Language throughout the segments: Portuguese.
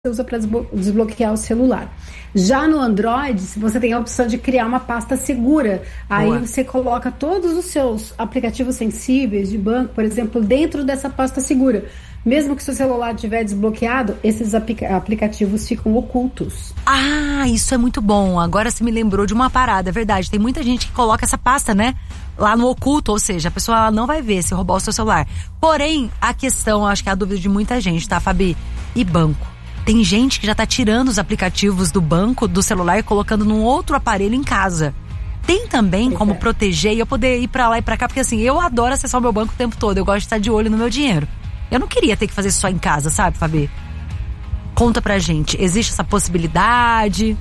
usa para desbloquear o celular. Já no Android, você tem a opção de criar uma pasta segura. Aí Boa. você coloca todos os seus aplicativos sensíveis de banco, por exemplo, dentro dessa pasta segura. Mesmo que seu celular estiver desbloqueado, esses aplicativos ficam ocultos. Ah, isso é muito bom. Agora você me lembrou de uma parada, é verdade. Tem muita gente que coloca essa pasta, né? Lá no oculto, ou seja, a pessoa ela não vai ver se roubar o seu celular. Porém, a questão, acho que é a dúvida de muita gente, tá, Fabi? E banco? Tem gente que já tá tirando os aplicativos do banco, do celular e colocando num outro aparelho em casa. Tem também como proteger e eu poder ir pra lá e pra cá, porque assim, eu adoro acessar o meu banco o tempo todo, eu gosto de estar de olho no meu dinheiro. Eu não queria ter que fazer isso só em casa, sabe, Fabi? Conta pra gente, existe essa possibilidade?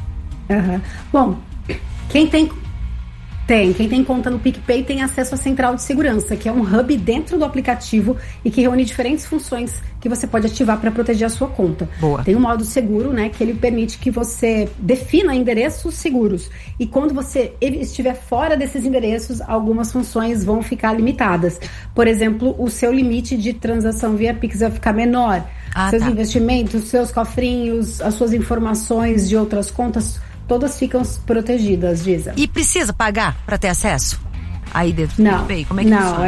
Bom, quem tem conta no PicPay tem acesso à central de segurança, que é um hub dentro do aplicativo e que reúne diferentes funções que você pode ativar para proteger a sua conta. Boa. Tem um modo seguro, né, que ele permite que você defina endereços seguros. E quando você estiver fora desses endereços, algumas funções vão ficar limitadas. Por exemplo, o seu limite de transação via Pix vai ficar menor. Seus investimentos, seus cofrinhos, as suas informações de outras contas, todas ficam protegidas, Giza. E precisa pagar para ter acesso? Aí dentro do PicPay, como é que funciona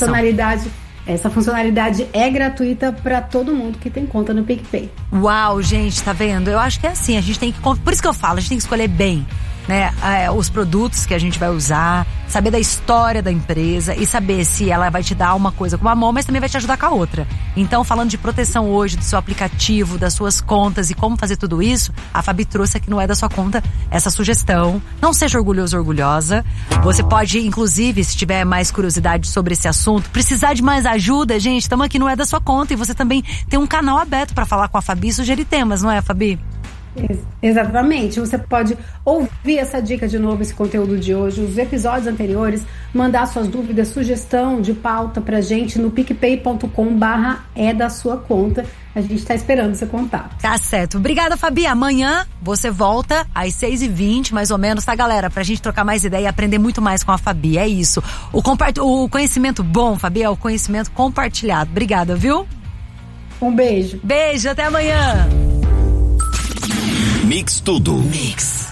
essa funcionalidade é gratuita para todo mundo que tem conta no PicPay. Uau, gente, tá vendo? Eu acho que é assim, a gente tem que... Por isso que eu falo, a gente tem que escolher bem, né? Os produtos que a gente vai usar, saber da história da empresa e saber se ela vai te dar uma coisa com uma mão, mas também vai te ajudar com a outra. Então, falando de proteção hoje, do seu aplicativo, das suas contas e como fazer tudo isso, a Fabi trouxe aqui no É da Sua Conta essa sugestão. Não seja orgulhoso ou orgulhosa. Você pode, inclusive, se tiver mais curiosidade sobre esse assunto, precisar de mais ajuda, gente, estamos aqui no É da Sua Conta e você também tem um canal aberto para falar com a Fabi e sugerir temas, não é, Fabi? Exatamente, você pode ouvir essa dica de novo, esse conteúdo de hoje, os episódios anteriores, mandar suas dúvidas, sugestão de pauta pra gente no picpay.com/é da sua conta. A gente tá esperando seu contato. Tá certo. Obrigada, Fabi. Amanhã você volta às 6h20, mais ou menos, tá, galera? Pra gente trocar mais ideia e aprender muito mais com a Fabi. É isso. O conhecimento bom, Fabi, é o conhecimento compartilhado. Obrigada, viu? Um beijo. Beijo, até amanhã. Mix Tudo. Mix.